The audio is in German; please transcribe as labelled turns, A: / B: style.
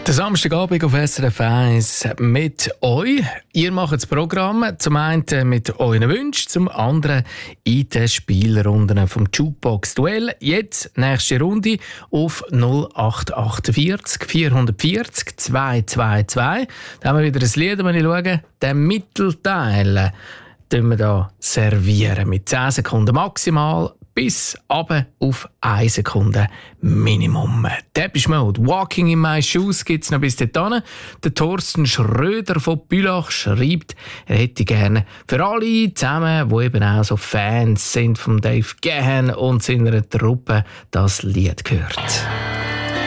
A: Der Samstagabend auf SRF 1 mit euch. Ihr macht das Programm zum einen mit euren Wünschen, zum anderen in den Spielrunden vom Jukebox-Duell. Jetzt, nächste Runde auf 0848 440 222. Da haben wir wieder ein Lied, wenn ich schaue. Den Mittelteil servieren wir da mit 10 Sekunden maximal bis runter auf 1 Sekunde Minimum. Depeche Mode, Walking in My Shoes gibt es noch bis dahin. Der Thorsten Schröder von Bülach schreibt, er hätte gerne für alle zusammen, die eben auch so Fans sind von Dave Gahan und seiner Truppe, das Lied gehört.